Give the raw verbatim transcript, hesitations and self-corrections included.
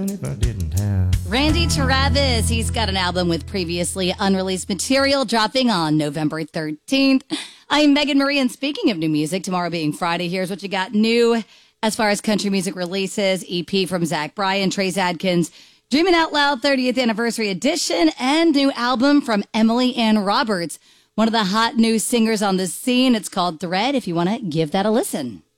If I didn't have. Randy Travis, he's got an album with previously unreleased material dropping on November thirteenth. I'm Megan Marie, and speaking of new music, tomorrow being Friday, here's what you got new as far as country music releases. E P from Zach Bryan, Trace Adkins, Dreamin' Out Loud thirtieth Anniversary Edition, and new album from Emily Ann Roberts, one of the hot new singers on the scene. It's called Thread, if you want to give that a listen.